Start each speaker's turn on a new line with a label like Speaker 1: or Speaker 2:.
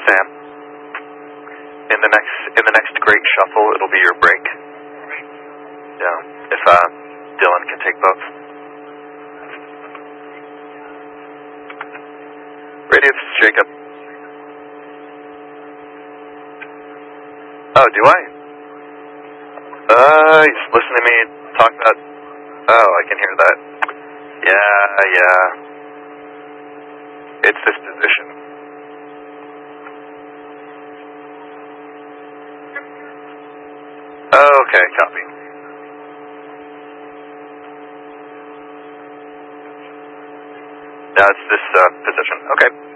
Speaker 1: Sam. In the next great shuffle, it'll be your break. Yeah, if Dylan can take both. Radio, this is Jacob. Oh, do I? He's listening to me talk about... Oh, I can hear that. Yeah. It's this position. Okay, copy. Yeah, it's this position. Okay.